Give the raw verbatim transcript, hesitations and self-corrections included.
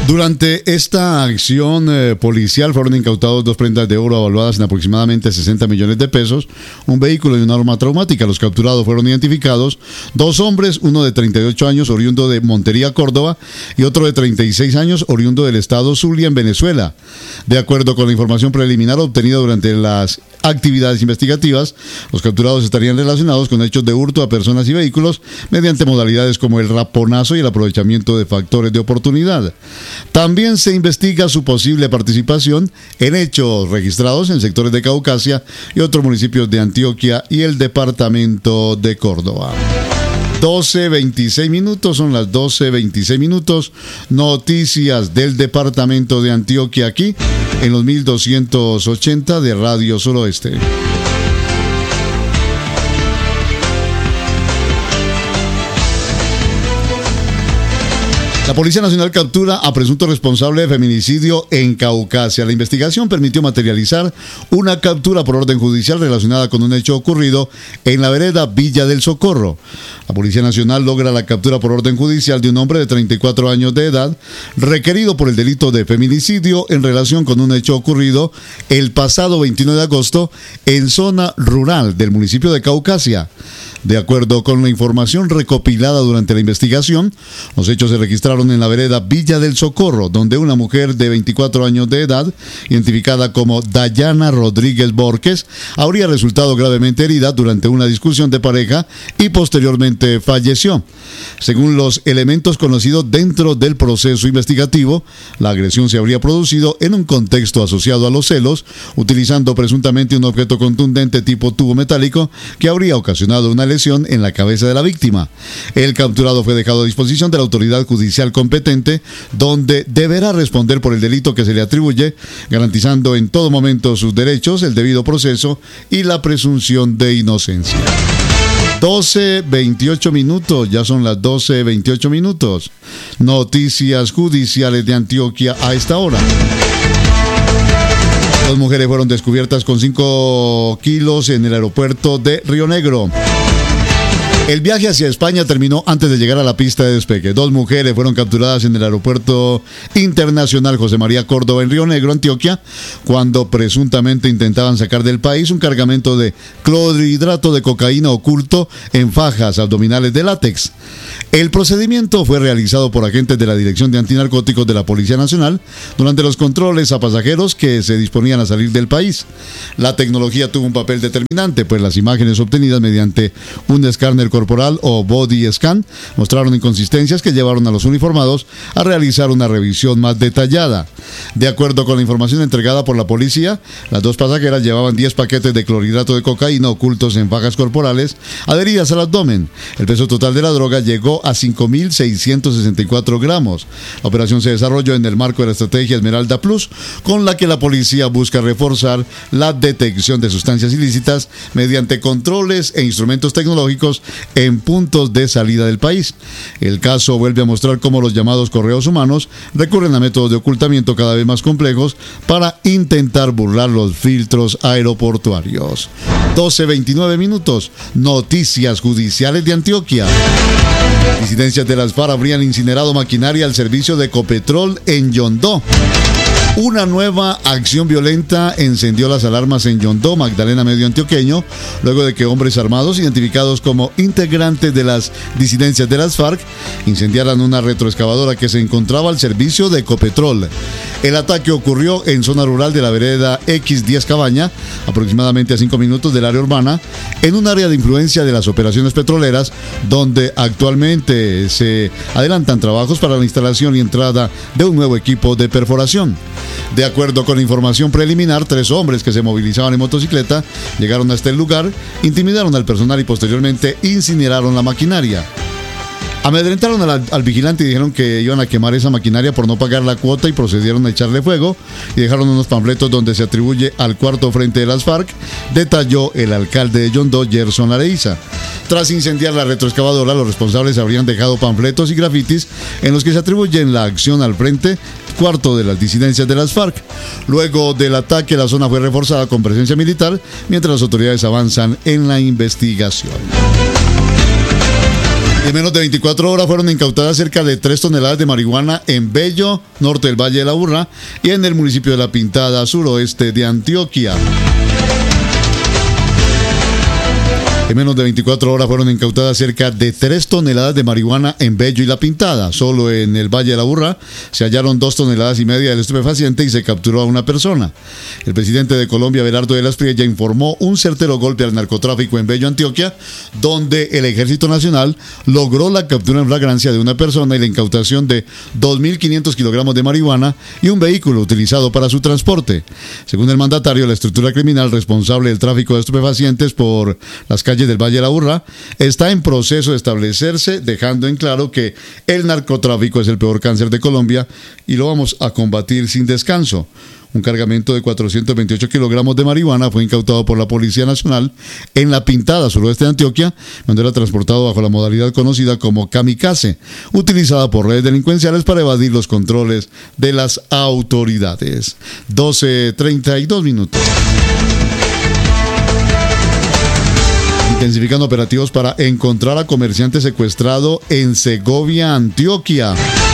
Durante esta acción eh, policial fueron incautados dos prendas de oro evaluadas en aproximadamente sesenta millones de pesos, un vehículo y un arma traumática. Los capturados fueron identificados: dos hombres, uno de treinta y ocho años, oriundo de Montería, Córdoba, y otro de treinta y seis años, oriundo del estado Zulia, en Venezuela. De acuerdo con la información preliminar obtenida durante las actividades investigativas, los capturados estarían relacionados con hechos de hurto a personas y vehículos mediante modalidades como el raponazo y el aprovechamiento de factores de oportunidad. También se investiga su posible participación en hechos registrados en sectores de Caucasia y otros municipios de Antioquia y el departamento de Córdoba. doce veintiséis minutos, son las doce veintiséis minutos. Noticias del departamento de Antioquia aquí en los mil doscientos ochenta de Radio Suroeste. La Policía Nacional captura a presunto responsable de feminicidio en Caucasia. La investigación permitió materializar una captura por orden judicial relacionada con un hecho ocurrido en la vereda Villa del Socorro. La Policía Nacional logra la captura por orden judicial de un hombre de treinta y cuatro años de edad, requerido por el delito de feminicidio en relación con un hecho ocurrido el pasado veintiuno de agosto en zona rural del municipio de Caucasia. De acuerdo con la información recopilada durante la investigación, los hechos se registraron en la vereda Villa del Socorro, donde una mujer de veinticuatro años de edad, identificada como Dayana Rodríguez Borges, habría resultado gravemente herida durante una discusión de pareja y posteriormente falleció. Según los elementos conocidos dentro del proceso investigativo, la agresión se habría producido en un contexto asociado a los celos, utilizando presuntamente un objeto contundente tipo tubo metálico que habría ocasionado una lesión en la cabeza de la víctima. El capturado fue dejado a disposición de la autoridad judicial competente, donde deberá responder por el delito que se le atribuye, garantizando en todo momento sus derechos, el debido proceso y la presunción de inocencia. doce veintiocho minutos, ya son las doce veintiocho minutos. Noticias judiciales de Antioquia a esta hora. Dos mujeres fueron descubiertas con cinco kilos en el aeropuerto de Río Negro. El viaje hacia España terminó antes de llegar a la pista de despegue. Dos mujeres fueron capturadas en el aeropuerto internacional José María Córdoba en Río Negro, Antioquia, cuando presuntamente intentaban sacar del país un cargamento de clorhidrato de cocaína oculto en fajas abdominales de látex. El procedimiento fue realizado por agentes de la Dirección de Antinarcóticos de la Policía Nacional durante los controles a pasajeros que se disponían a salir del país. La tecnología tuvo un papel determinante, pues las imágenes obtenidas mediante un escáner corporal o body scan mostraron inconsistencias que llevaron a los uniformados a realizar una revisión más detallada. De acuerdo con la información entregada por la policía, las dos pasajeras llevaban diez paquetes de clorhidrato de cocaína ocultos en fajas corporales adheridas al abdomen. El peso total de la droga llegó a cinco mil seiscientos sesenta y cuatro gramos. La operación se desarrolló en el marco de la estrategia Esmeralda Plus, con la que la policía busca reforzar la detección de sustancias ilícitas mediante controles e instrumentos tecnológicos en puntos de salida del país. El caso vuelve a mostrar cómo los llamados correos humanos recurren a métodos de ocultamiento cada vez más complejos para intentar burlar los filtros aeroportuarios. doce veintinueve minutos. Noticias judiciales de Antioquia. Disidencias de las FARC habrían incinerado maquinaria al servicio de Ecopetrol en Yondó. Una nueva acción violenta encendió las alarmas en Yondó, Magdalena Medio Antioqueño, luego de que hombres armados identificados como integrantes de las disidencias de las FARC incendiaran una retroexcavadora que se encontraba al servicio de Ecopetrol. El ataque ocurrió en zona rural de la vereda X diez Cabaña, aproximadamente a cinco minutos del área urbana, en un área de influencia de las operaciones petroleras, donde actualmente se adelantan trabajos para la instalación y entrada de un nuevo equipo de perforación. De acuerdo con la información preliminar, tres hombres que se movilizaban en motocicleta llegaron hasta el lugar, intimidaron al personal y posteriormente incineraron la maquinaria. Amedrentaron al, al vigilante y dijeron que iban a quemar esa maquinaria por no pagar la cuota y procedieron a echarle fuego y dejaron unos panfletos donde se atribuye al cuarto frente de las FARC, detalló el alcalde de Yondó, Gerson Areiza. Tras incendiar la retroexcavadora, los responsables habrían dejado panfletos y grafitis en los que se atribuyen la acción al frente cuarto de las disidencias de las FARC. Luego del ataque, la zona fue reforzada con presencia militar, mientras las autoridades avanzan en la investigación. En menos de veinticuatro horas fueron incautadas cerca de tres toneladas de marihuana en Bello, norte del Valle de la Aburrá, y en el municipio de La Pintada, suroeste de Antioquia. En menos de veinticuatro horas fueron incautadas cerca de tres toneladas de marihuana en Bello y La Pintada. Solo en el Valle de la Aburrá se hallaron dos toneladas y media del estupefaciente y se capturó a una persona. El presidente de Colombia, Abelardo de la Espriella, informó un certero golpe al narcotráfico en Bello, Antioquia, donde el Ejército Nacional logró la captura en flagrancia de una persona y la incautación de dos mil quinientos kilogramos de marihuana y un vehículo utilizado para su transporte. Según el mandatario, la estructura criminal responsable del tráfico de estupefacientes por las calles del Valle de la Aburrá está en proceso de establecerse, dejando en claro que el narcotráfico es el peor cáncer de Colombia y lo vamos a combatir sin descanso. Un cargamento de cuatrocientos veintiocho kilogramos de marihuana fue incautado por la Policía Nacional en La Pintada, suroeste de Antioquia, donde era transportado bajo la modalidad conocida como kamikaze, utilizada por redes delincuenciales para evadir los controles de las autoridades. doce treinta y dos minutos. Intensificando operativos para encontrar a comerciante secuestrado en Segovia, Antioquia.